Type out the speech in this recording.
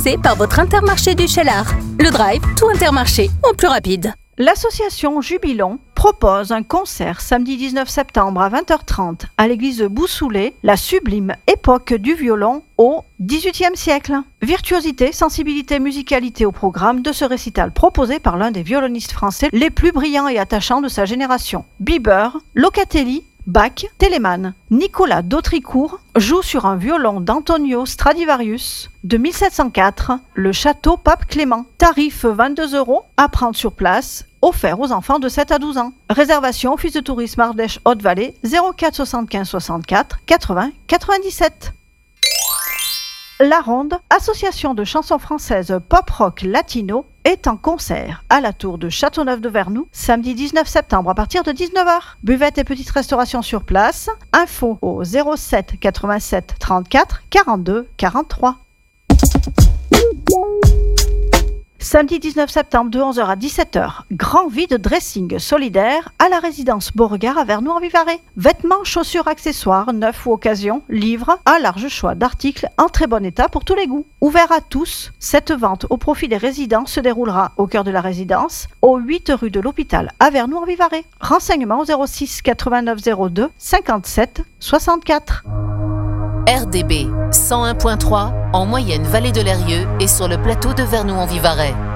proposé par votre Intermarché du Cheylard. Le drive, tout Intermarché, en plus rapide. L'association Jubilon propose un concert samedi 19 septembre à 20h30 à l'église de Boussoulet, la sublime époque du violon au XVIIIe siècle. Virtuosité, sensibilité, musicalité au programme de ce récital proposé par l'un des violonistes français les plus brillants et attachants de sa génération. Bieber, Locatelli, Bach, Telemann. Nicolas d'Autricourt joue sur un violon d'Antonio Stradivarius de 1704, le château Pape Clément. Tarif 22 € à prendre sur place, offert aux enfants de 7 à 12 ans. Réservation Office de tourisme Ardèche Haute-Vallée 04 75 64 80 97. La Ronde, association de chansons françaises pop-rock latino, est en concert à la tour de Châteauneuf-de-Vernoux samedi 19 septembre à partir de 19h. Buvette et petite restauration sur place. Info au 07 87 34 42 43. Samedi 19 septembre de 11h à 17h, grand vide dressing solidaire à la résidence Beauregard à Vernoux-en-Vivarais. Vêtements, chaussures, accessoires, neufs ou occasion, livres, un large choix d'articles en très bon état pour tous les goûts. Ouvert à tous, cette vente au profit des résidents se déroulera au cœur de la résidence, au 8 rue de l'Hôpital à Vernoux-en-Vivarais. Renseignements au 06 89 02 57 64. RDB 101.3 en moyenne vallée de l'Eyrieux et sur le plateau de Vernoux-en-Vivarais.